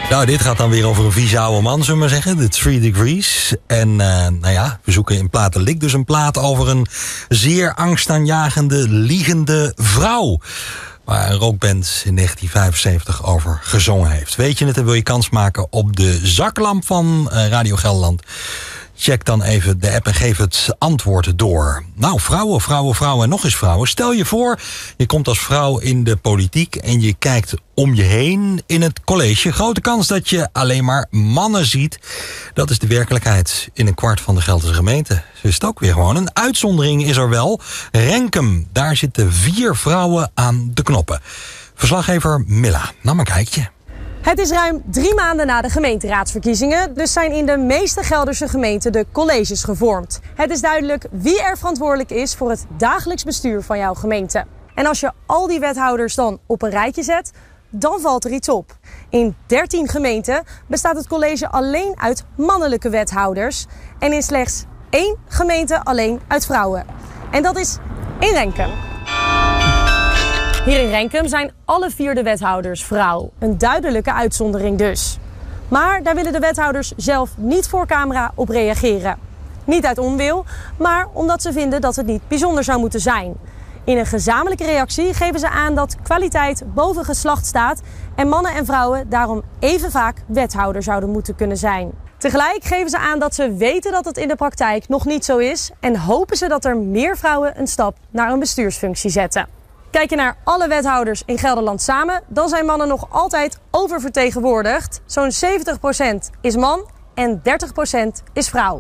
Nou, dit gaat dan weer over een vieze oude man, zullen we maar zeggen. De 3 Degrees. En we zoeken in Platenlik dus een plaat over een zeer angstaanjagende, liegende vrouw. Waar een rockband in 1975 over gezongen heeft. Weet je het en wil je kans maken op de zaklamp van Radio Gelderland? Check dan even de app en geef het antwoord door. Nou, vrouwen en nog eens vrouwen. Stel je voor, je komt als vrouw in de politiek en je kijkt om je heen in het college. Grote kans dat je alleen maar mannen ziet. Dat is de werkelijkheid in een kwart van de Gelderse gemeente. Zo is het ook weer gewoon. Een uitzondering is er wel. Renkum, daar zitten 4 vrouwen aan de knoppen. Verslaggever Milla, nam maar een kijkje. Het is ruim 3 maanden na de gemeenteraadsverkiezingen, dus zijn in de meeste Gelderse gemeenten de colleges gevormd. Het is duidelijk wie er verantwoordelijk is voor het dagelijks bestuur van jouw gemeente. En als je al die wethouders dan op een rijtje zet, dan valt er iets op. In 13 gemeenten bestaat het college alleen uit mannelijke wethouders en in slechts 1 gemeente alleen uit vrouwen. En dat is in Renkum. Hier in Renkum zijn alle 4 de wethouders vrouw. Een duidelijke uitzondering dus. Maar daar willen de wethouders zelf niet voor camera op reageren. Niet uit onwil, maar omdat ze vinden dat het niet bijzonder zou moeten zijn. In een gezamenlijke reactie geven ze aan dat kwaliteit boven geslacht staat en mannen en vrouwen daarom even vaak wethouder zouden moeten kunnen zijn. Tegelijk geven ze aan dat ze weten dat het in de praktijk nog niet zo is en hopen ze dat er meer vrouwen een stap naar een bestuursfunctie zetten. Kijk je naar alle wethouders in Gelderland samen, dan zijn mannen nog altijd oververtegenwoordigd. Zo'n 70% is man en 30% is vrouw.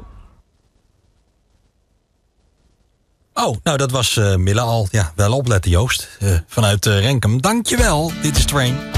Oh, nou dat was Mille al. Ja, wel opletten Joost. Vanuit Renkum. Dankjewel. Dit is Train.